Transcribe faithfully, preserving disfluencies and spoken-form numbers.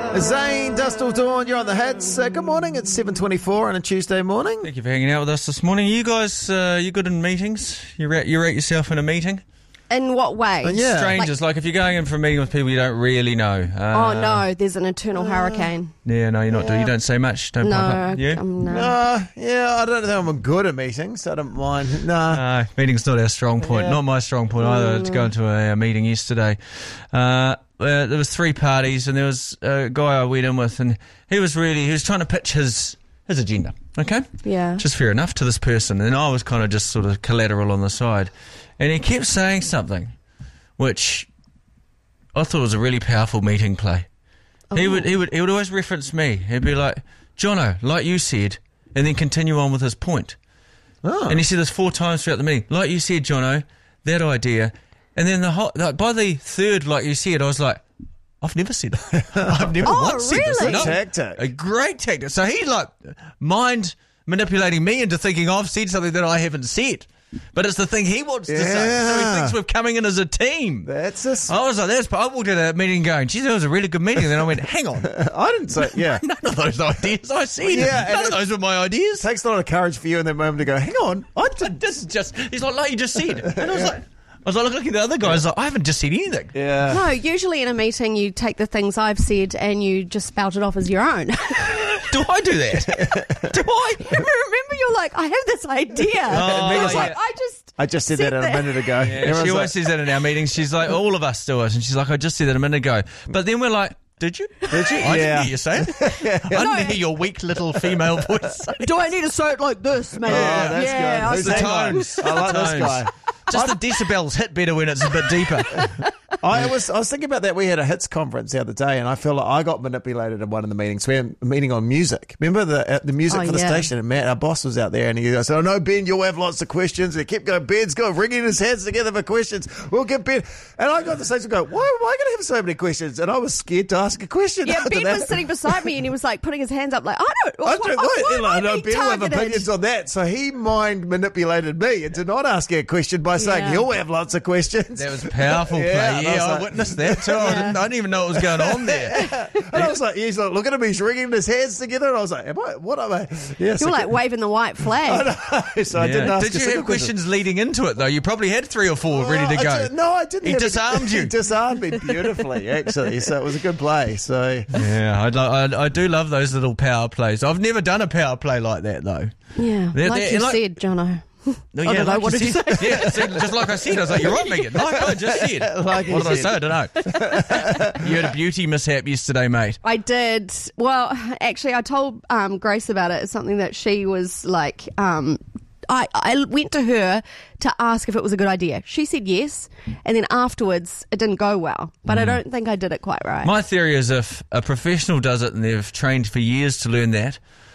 Zane, Dustle Dawn, you're on the hits. Uh, good morning, it's seven twenty-four on a Tuesday morning. Thank you for hanging out with us this morning. You guys, uh, you good in meetings? You rate, you rate yourself in a meeting? In what way? Uh, yeah. Strangers, like, like if you're going in for a meeting with people you don't really know. Uh, oh no, there's an internal hurricane. Yeah, no, you're not. Yeah. Do you don't say much? Don't No, pop up. You? um, no. Uh, yeah, I don't think I'm good at meetings, so I don't mind. Nah. Uh, meeting's not our strong point. Yeah. Not my strong point either. To go into a, a meeting yesterday, uh, uh, there was three parties, and there was a guy I went in with, and he was really he was trying to pitch his his agenda. Okay, Yeah. just fair enough to this person, and I was kind of just sort of collateral on the side, and he kept saying something, which I thought was a really powerful meeting play. Oh. He would he would he would always reference me. He'd be like, "Jono, like you said," and then continue on with his point. Oh. And he said this four times throughout the meeting. Like you said, Jono, that idea. And then the whole, like, by the third, like you said, I was like, I've never said that. I've never Oh, once said this. really? No. Tactic. A great tactic. So he's like mind manipulating me into thinking I've said something that I haven't said. But it's the thing he wants to say. So he Yeah. thinks we're coming in as a team. That's a... s- I was like, that's, I walked out of that meeting going, geez, that was a really good meeting. And then I went, hang on. I didn't say... Yeah. None of those ideas I said. Yeah, and None of it- those were my ideas. It takes a lot of courage for you in that moment to go, hang on, I did... This is just, he's like, like you just said. And I was like, I was like looking at the other guys, like, I haven't just said anything. Yeah. No, usually in a meeting you take the things I've said and you just spout it off as your own. Do I do that? Do I? Remember, you're like, I have this idea. Oh, I was yeah. like, I just, I just said, Said that a that. minute ago. Yeah, Everyone's she always like, says that in our meetings. She's like, all of us do it. And she's like, I just said that a minute ago. But then we're like, did you? Did you? I Yeah. didn't hear you say it. I didn't hear your weak little female voice say it. do I need to say it like this, man? Oh, that's yeah, good. I Who's The that said- guy? tones. I like The this tones. guy. Just the decibels hit better when it's a bit deeper. I was I was thinking about that. We had a hits conference the other day, and I feel like I got manipulated in one of the meetings. We had a meeting on music. Remember the uh, the music Oh, for the yeah. station? And Matt, our boss, was out there, and he said, "I know, Ben, you'll have lots of questions." And he kept going, "Ben's got wringing his hands together for questions. We'll get Ben." And I got the stage and go, "Why am I going to have so many questions?" And I was scared to ask a question. Yeah, after Ben that. was sitting beside me and he was like putting his hands up like, I don't, I why, don't why, know. why And am I I know being Ben will have targeted? opinions on that, so he mind manipulated me into not asking a question by saying Yeah. he'll have lots of questions. That was powerful Yeah, play. and I Yeah, was I, like- witnessed that too. I, didn't, I didn't even know what was going on there. And I was like, he's like, looking at me, he's wringing his hands together, and I was like, am I? What am I? Yeah, You were like waving the white flag. I know. So I didn't Yeah. ask. Did a you single have questions leading into it though? You probably had three or four question. ready to Oh, go. I did- no, I didn't. He have disarmed it. you. He disarmed me beautifully, actually. So it was a good play. So Yeah, I, lo- I, I do love those little power plays. I've never done a power play like that though. Yeah, They're- like they're- you like- said, Jono. No, I don't know, like what did you said. say? Yeah, see, just like I said, I was like, "You're right, Megan." Like I just said. Like you what did I said. say? I don't know. You had a beauty mishap yesterday, mate. I did. Well, actually, I told um, Grace about it. It's something that she was like. Um, I, I went to her to ask if it was a good idea. She said yes, and then afterwards it didn't go well. But I don't think I did it quite right. My theory is if a professional does it and they've trained for years to learn that,